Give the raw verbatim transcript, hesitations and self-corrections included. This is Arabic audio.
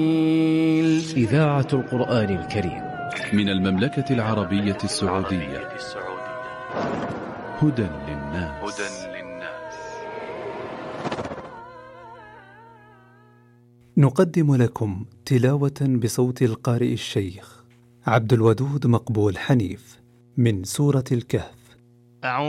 إذاعة القرآن الكريم من المملكة العربية السعودية. هدى للناس. نقدم لكم تلاوة بصوت القارئ الشيخ عبد الودود مقبول حنيف من سورة الكهف.